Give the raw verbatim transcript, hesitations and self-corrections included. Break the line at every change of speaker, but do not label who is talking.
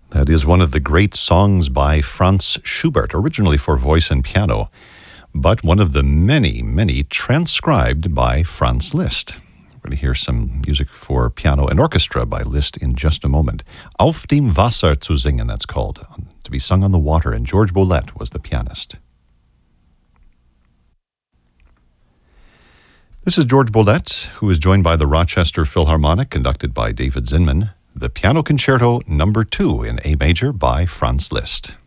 That is one of the great songs by Franz Schubert, originally for voice and piano, but one of the many, many transcribed by Franz Liszt. We're going to hear some music for piano and orchestra by Liszt in just a moment. Auf dem Wasser zu singen, that's called, to be sung on the water, and George Boulette was the pianist. This is George Boulette, who is joined by the Rochester Philharmonic, conducted by David Zinman, the Piano Concerto Number two in A major by Franz Liszt.